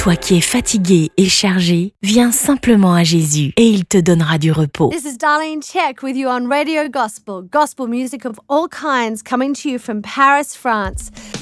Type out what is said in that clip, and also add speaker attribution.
Speaker 1: Toi qui es fatigué et chargé, viens simplement à Jésus et il te donnera du repos.
Speaker 2: This is Darlene Check with you on Radio Gospel, gospel music of all kinds coming to you from Paris, France.